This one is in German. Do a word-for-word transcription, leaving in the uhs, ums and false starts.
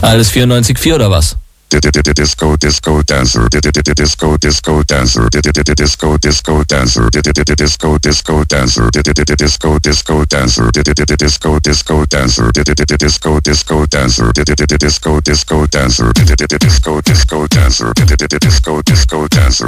Alles vierundneunzig Komma vier oder was? Disco, Disco Dancer, Disco, Disco Dancer, Disco, Disco Dancer, Disco, Disco Dancer, Disco, Disco Dancer, Disco, Disco Dancer, Disco, Disco Dancer, Disco, Disco Dancer, Disco, Disco Dancer, Disco, Disco Dancer.